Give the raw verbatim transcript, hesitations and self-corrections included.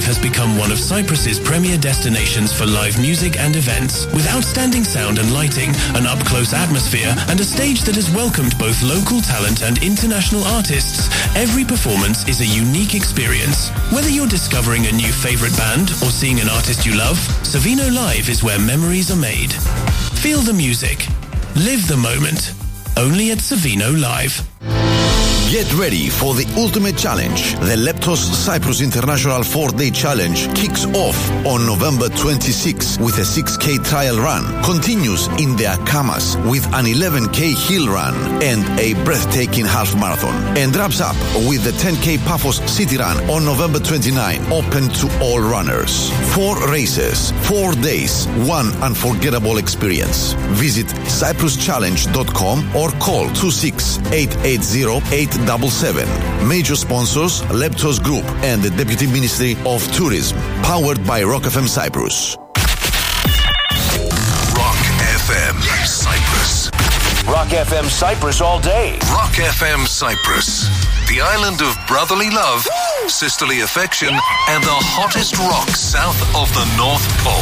Live has become one of Cyprus's premier destinations for live music and events, with outstanding sound and lighting, an up-close atmosphere, and a stage that has welcomed both local talent and international artists. Every performance is a unique experience. Whether you're discovering a new favorite band or seeing an artist you love, Savino Live is where memories are made. Feel the music. Live the moment. Only at Savino Live. Get ready for the ultimate challenge. The Leptos Cyprus International four-day challenge kicks off on November twenty-sixth with a six K trial run, continues in the Akamas with an eleven K hill run and a breathtaking half marathon, and wraps up with the ten K Paphos City Run on November twenty-ninth, open to all runners. Four races, four days, one unforgettable experience. Visit cyprus challenge dot com or call two six eight eight zero eight seven seven. Major sponsors, Leptos Group and the Deputy Ministry of Tourism. Powered by Rock F M Cyprus. Rock F M Cyprus. Rock F M Cyprus all day. Rock F M Cyprus. The island of brotherly love, sisterly affection, and the hottest rock south of the North Pole.